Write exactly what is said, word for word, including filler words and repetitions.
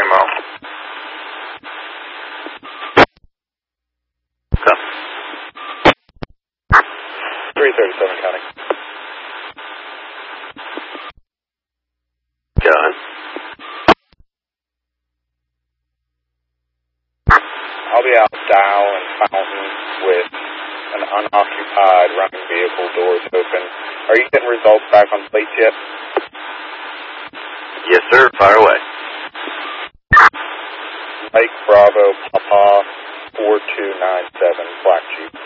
M O. Okay. three thirty-seven county. Go ahead. I'll be out Dow and Fountain with an unoccupied running vehicle, doors open. Are you getting results back on plates yet? Yes, sir. Fire away. Mike Bravo Papa four two nine seven Black Jeep.